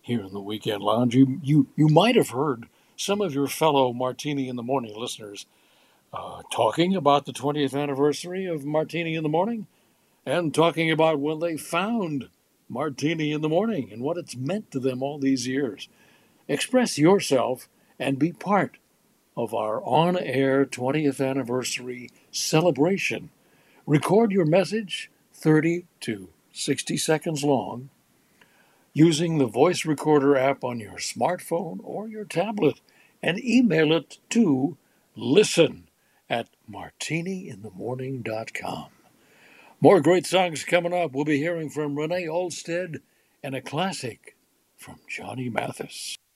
here in the Weekend Lounge. You might have heard some of your fellow Martini in the Morning listeners talking about the 20th anniversary of Martini in the Morning and talking about when they found Martini in the Morning and what it's meant to them all these years. Express yourself and be part of our on-air 20th anniversary celebration. Record your message, 30 to 60 seconds long, using the voice recorder app on your smartphone or your tablet, and email it to listen@martiniinthemorning.com. More great songs coming up. We'll be hearing from Renee Olstead and a classic from Johnny Mathis.